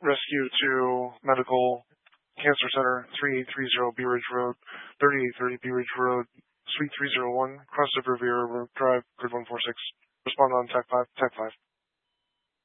Rescue to Medical Cancer Center, 3830 Bee Ridge Road, 3830 Bee Ridge Road, Suite 301, Cross Riviera Road Drive, grid 146. Respond on TAC 5, TAC 5.